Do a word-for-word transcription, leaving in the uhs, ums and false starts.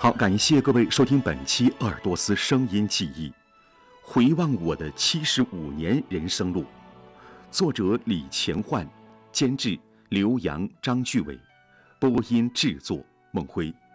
好，感谢各位收听本期鄂尔多斯声音记忆，回望我的七十五年人生路。作者李乾焕，监制刘洋、张巨伟，播音制作孟辉。